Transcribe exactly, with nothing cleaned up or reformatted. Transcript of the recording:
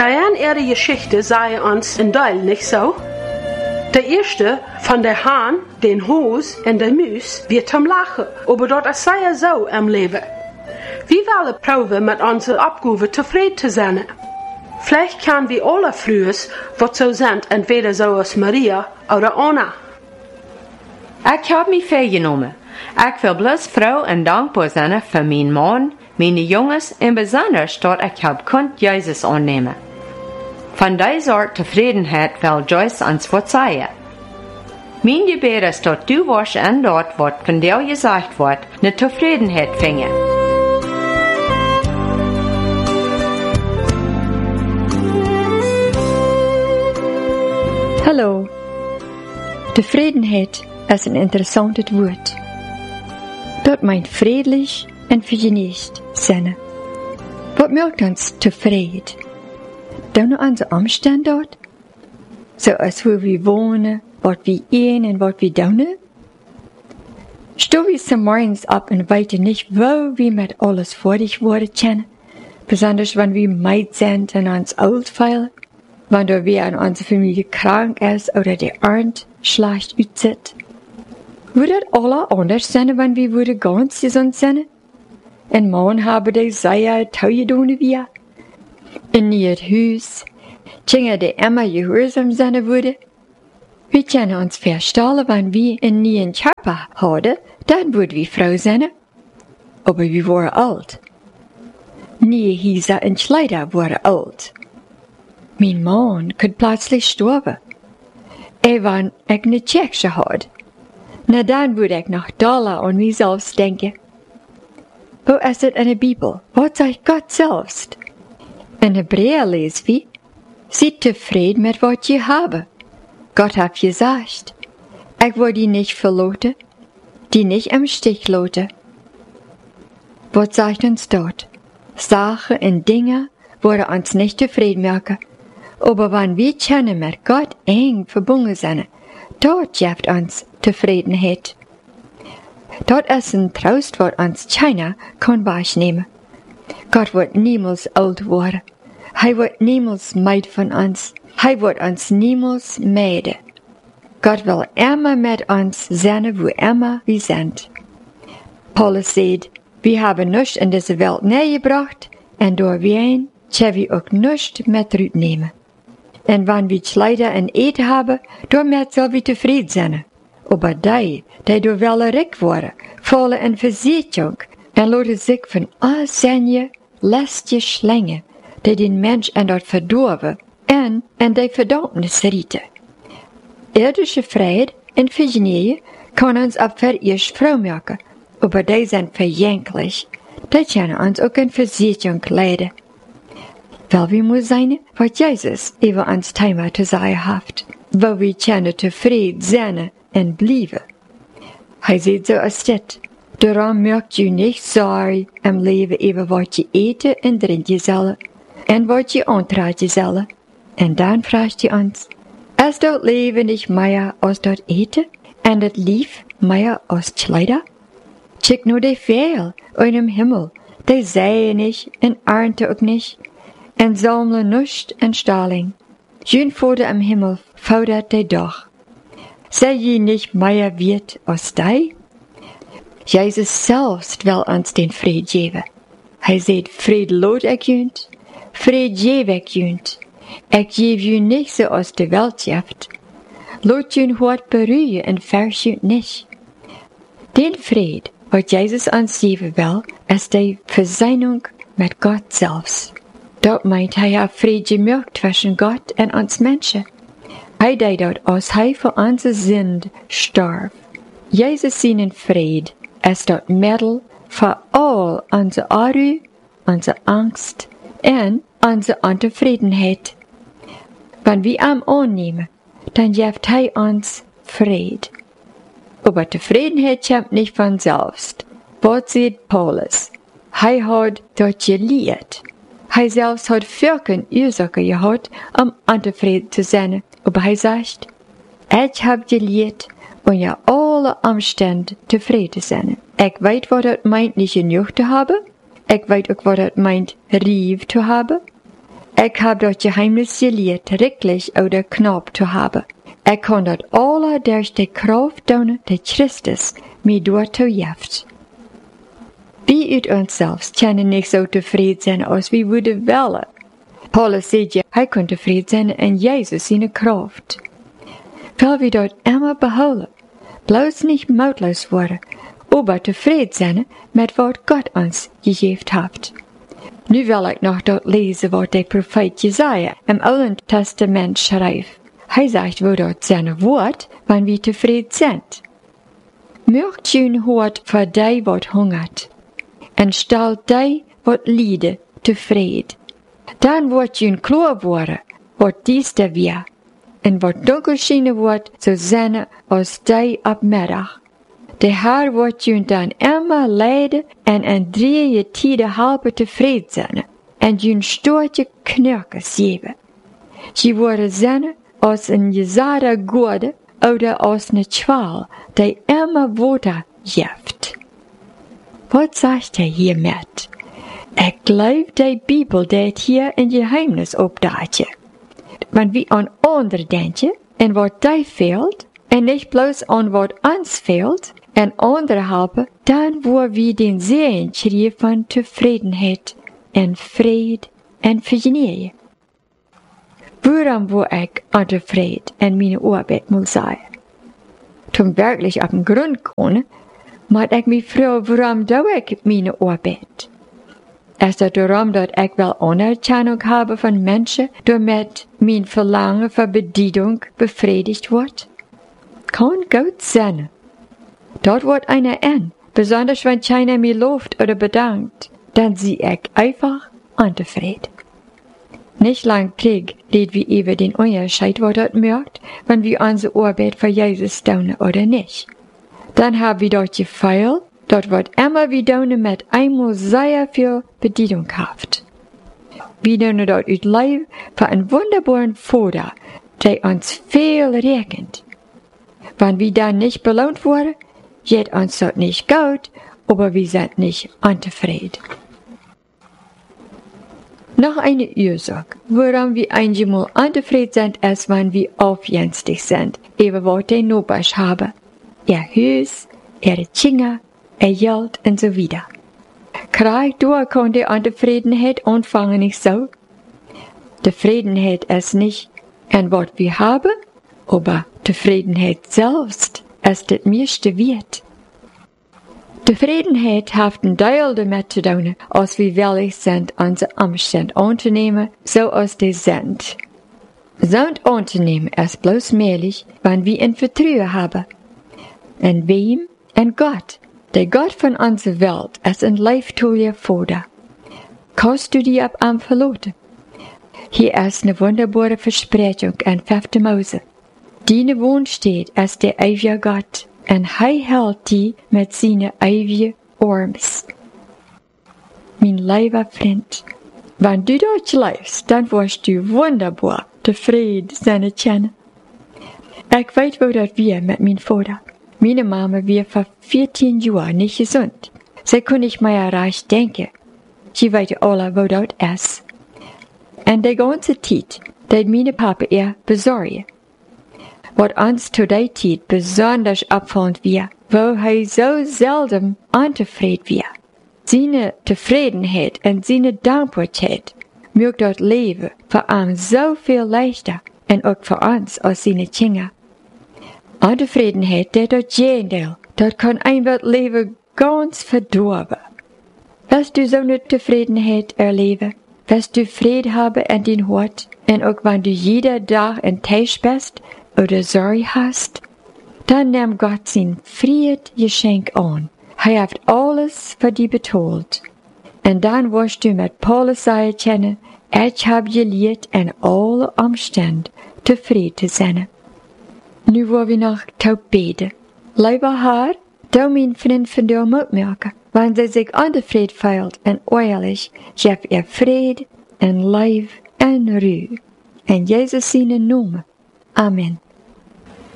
Diane, ihre Geschichte sei uns in Teil nicht so. Der erste von der Hahn, den Hus und der Müs wird zum Lachen, aber dort ist sei so im Leben. Wir wollen proben, mit unserer Abgabe zufrieden zu sein. Vielleicht kann wir alle früher, was so sind, entweder so als Maria oder Anna. Ich habe mich vorgenommen. Ich will bloß froh und dankbar sein für meinen Mann, meine Jungs und besonders, dass ich hab konnt Jesus annehmen. Von dieser Art Zufriedenheit will Joyce uns verzeihen. Mein Gebet ist, dass du warst und dort, was von dir gesagt wird, eine Zufriedenheit fänge. Hallo. Zufriedenheit ist ein interessantes Wort. Dat meint friedlich und vergnügt sein. Was macht uns zufrieden? Dann unsere Umstände dort? So als wo wir wohnen, was wir essen und was wir tun? Stehen wir zum Morgens ab und weiten nicht, wo wir mit alles fertig worden können? Besonders wenn wir meid sind und uns alt fühlen? Wenn da wer in unserer Familie krank ist oder der Arndt schlecht aussieht? Würde das alle anders sein, wenn wir würde ganz gesund sein? Ein Mann habe die sehr teuer tun wir. In nicht Haus, tschinge der immer gehorsam sein würde. Wir können uns vorstellen, wenn wir einen neuen Körper haben, dann würden wir froh sein. Aber wir waren alt. Nie Häuser und Kleider waren alt. Mein Mann könnte plötzlich sterben. Er war eine Tscheche hat. Na dann würde ich noch Dollar an mich selbst denken. Wo ist es in der Bibel? Was sagt Gott selbst? In Hebräer lesen wir, seid zufrieden mit was ihr habt. Gott hat gesagt, ich will die nicht verloten, die nicht im Stich lassen. Was sagt uns dort? Sachen und Dinge wollen uns nicht zufrieden machen. Aber wenn wir können mit Gott eng verbunden sind, dort gibt uns Zufriedenheit. Dort ist ein Trost, was uns keiner kann wahrnehmen. Gott wird niemals alt werden. Er wird niemals meid von uns. Er wird uns niemals meiden. Gott will immer mit uns sein, wo immer wir sind. Paulus sagt, wir haben nichts in diese Welt nähergebracht, und durch wen können wir auch nichts mit rausnehmen. Und wenn wir Kleider und Eten haben, damit soll wir zufrieden sein. Aber die, die durch Welle rik worden, fallen in Versicherung und lassen sich von all seine lästige Schlinge, die den Mensch an dort verdorven und in die Verdammnis rieten. Irdische Friede und Vergnügen kann uns ab verirrt froh machen, aber die sind verjänklich. Die können uns auch in Versicherung leiden. Weil wir muss sein, was Jesus über uns Thema zu sagen hat, wo wir können zufrieden sein und bleiben. Er sagt so als das, darum mögt ihr nicht sorgen im Leben über was ihr eten und trinken sollen, und was ihr antragen sollen. Und dann fragt ihr uns, ist das Leben nicht mehr als das Eten, und das Lief mehr als Kleider? Schick nur die Vögel in dem Himmel, die säen nicht und ernten auch nicht, und sammeln nichts in Stalling. Jün Vater im Himmel fordert die doch. Sei je nicht mehr wert als die? Jesus selbst will uns den Fried geben. Er sagt, Fried lot ich jünt, Fried gebe ich jünt. Ich gebe jün nicht so aus der Welt gibt. Lot jün hart berühren und verschünt nicht. Den Fried, was Jesus uns geben will, ist die Versöhnung mit Gott selbst. Dort meint er ja Fried gemacht zwischen Gott und uns Menschen. Er deed dort, als hij für unsere Sünd starb. Jesus seinen Fried ist dort Mittel für all unsere Arru, unsere Angst und unsere Unzufriedenheit. Wenn wir ihn annehmen, dann gibt er uns Fried. Aber Zufriedenheit kommt nicht von selbst. Was sagt Paulus? Er hat dort gelehrt. Er selbst hat vierken Ursache gehabt, um unzufrieden zu sein. Aber er sagt, ich hab gelehrt, und ja alle Umstände zufrieden sein. Ich weiß, was das meint, nicht genug zu haben. Ich weiß auch, was das meint, Rief zu haben. Ik heb dat geheimnis geleerd reklich oder knapp te hebben. Ik kan dat alle durch de kracht doen die Christus mij daartoe heeft. Wie uit onszelf kunnen niet zo tevreden zijn als we willen willen. Paulus zegt je, hij kon tevreden zijn in Jezus zijn kracht. Wil we dat immer behouden, bloos niet moedloos worden, maar tevreden zijn met wat God ons gegeven heeft. Nu wil ik nog dat lezen wat de profeet Jesaja im Oude Testament schrijft. Hij zegt wo dat zijn woord, wanneer we tevreden zijn. Möcht jun hoort voor die wat hungert, en stel die wat lijden tevreden. Dan wordt jun klaar worden, wat dies der weer, en wat donker schijnen wordt, zo zijn als die op middag. De Heer wordt jun dan immer leiden en in drie tijden helpen tevreden zijn, en jun stoortje knurkes geven. Je worden zijn als een gezade goede, oder als een schwal, die immer water geeft. Wat zegt hij hiermet? Ik geloof die Bibel dat hier een geheimnis opdaatje. Want wie aan anderen denken, en wat die fehlt, en niet bloos aan wat ons fehlt, en anderen helpen, dan worden we den Segen krijgen van tevredenheid, en vrede, en vergenoegen. Waarom word ik ontevreden en mijn arbeid moet zijn? Toen werkelijk op een grond kon, moet ik me vragen waarom doe ik mijn arbeid? Is dat daarom dat ik wel anerkennung habe van mensen, door met mijn verlangen voor bediening bevredigd wordt? Kan goed zijn. Dat wordt einer an, besonders wenn keiner mir lobt oder bedankt, dann zie ik einfach ontevreden. Nicht lang krieg leed wie über den Unterschied, wat dat merkt, wenn wir unsere Arbeit für Jesus tun oder nicht. Dann haben wir dort gefeilt, dort wird immer wir tun mit einmal sehr viel Bedienung haft. Wir tun dort uit Leib für einen wunderbaren Vater, der uns viel rechnet. Wenn wir dann nicht belohnt wurden, geht uns dort nicht gut, aber wir sind nicht unzufrieden. Noch eine Ursache, warum wir einmal unzufrieden sind, ist, wenn wir aufjenstig sind, über was die Nobers haben. Ihr Haus, ihre Kinder, ihr Geld und so weiter. Krieg du kann die Unzufriedenheit anfangen nicht so. Zufriedenheit ist nicht an was wir haben, aber Zufriedenheit selbst ist das meiste wert. Tevredenheid heeft een deel damit te doen, als we willig sind, onze Umstände anzunehmen, so als die sind. Zo'n anzunehmen ist bloß möglich, wenn wir ein Vertrauen haben. In wem? In Gott. Der Gott von unserer Welt ist ein leibtreuer Vater. Kannst du dir ab ihm verlassen? Hier ist eine wunderbare Versprechung in fünfte Mose. Deine Wohnstätte ist der ewige Gott. En hij hält die met zijn eeuwige arms. Mijn lieve vriend, wenn du dort leefst, dan wirst du wunderbar tevreden zijn kennen. Ik weet wo dat wir met mijn vader. Meine Mama war vor vierzehn Jahren nicht gesund. Sie kon nicht mehr recht denken. Sie weet alle wo dat is. En de ganze tijd deed meine Papa ihr bezorgen. Wat ons zu der Zeit besonders abfallend war, wo hij so selten unzufrieden war. Seine Zufriedenheit und seine Dankbarkeit macht das Leben für ihn so viel leichter und auch für uns als seine Kinder. Unzufriedenheit, der dort Gegenteil, das kann ein das Leben ganz verdorben. Willst du so eine Zufriedenheit erleben? Willst du Frieden haben in dein Hort? Und auch wenn du jeder Tag enttäuscht bist, oder Sorge hast, dann nimm Gott sein Friedgeschenk an. Er hat alles für dich betalt. Und dann wirst du mit Paulus sagen können, ich habe gelehrt, in allen Umständen zufrieden zu sein. Nu wollen wir noch taub beten. Lieber Herr, du mein Freund von dir mitmerken, wenn sie sich unzufrieden fühlt und ehrlich, gib ihr Frieden und Leib und Ruhe. In Jesus seinen Namen. Amen.